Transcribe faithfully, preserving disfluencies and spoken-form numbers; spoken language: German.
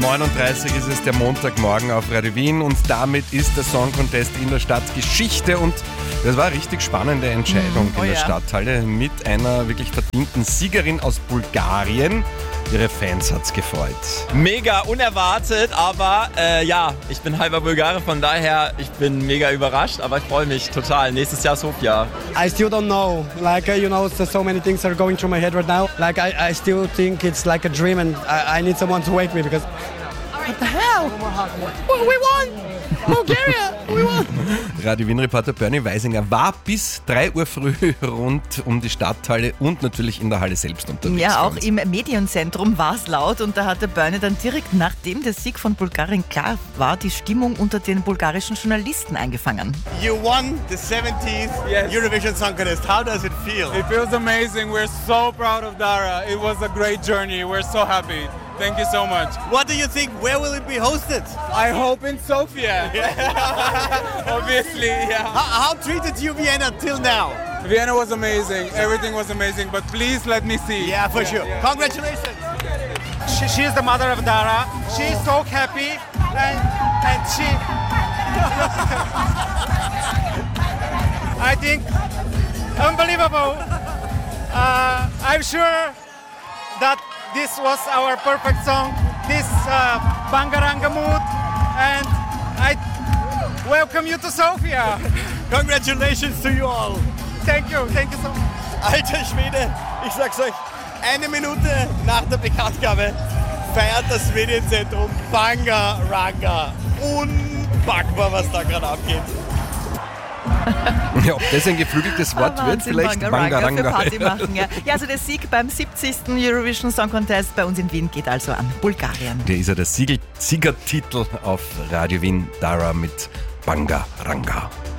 neununddreißig ist es, der Montagmorgen auf Radio Wien und damit ist der Song Contest in der Stadt Geschichte und das war eine richtig spannende Entscheidung mm, oh in der ja. Stadthalle mit einer wirklich verdienten Siegerin aus Bulgarien. Ihre Fans hat's gefreut. Mega unerwartet, aber äh, ja, ich bin halber Bulgare, von daher, ich bin mega überrascht, aber ich freue mich total. Nächstes Jahr Sofia. I still don't know. Like, uh, you know, so, so many things are going through my head right now. Like, I, I still think it's like a dream and I, I need someone to wake me because... What the hell? We won! Bulgaria! We won! Radio Wien-Reporter Bernie Weisinger war bis drei Uhr früh rund um die Stadthalle und natürlich in der Halle selbst unterwegs. Ja, auch im Medienzentrum war es laut und da hatte Bernie dann direkt nachdem der Sieg von Bulgarien klar war, die Stimmung unter den bulgarischen Journalisten eingefangen. You won the seventieth yes. Eurovision Song Contest. How does it feel? It feels amazing. We're so proud of Dara. It was a great journey. We're so happy. Thank you so much. What do you think? Where will it be hosted? I hope in Sofia. Obviously, yeah. How, how treated you Vienna till now? Vienna was amazing. Everything was amazing. But please let me see. Yeah, for yeah, sure. Yeah. Congratulations. She, she's the mother of Dara. She's so happy and, and she... I think unbelievable. Uh, I'm sure that this was our perfect song, this uh, Bangaranga mood, and I welcome you to Sofia. Congratulations to you all. Thank you, thank you so much. Alter Schwede, ich sag's euch, eine Minute nach der Bekanntgabe feiert das Medienzentrum Bangaranga. Unpackbar, was da gerade abgeht. Ja, ob das ein geflügeltes Wort ah, wird, vielleicht Bangaranga für Party machen. Ja. ja, also der Sieg beim siebzigsten Eurovision Song Contest bei uns in Wien geht also an Bulgarien. Der ist ja der Siegel- Siegertitel auf Radio Wien, Dara mit Bangaranga.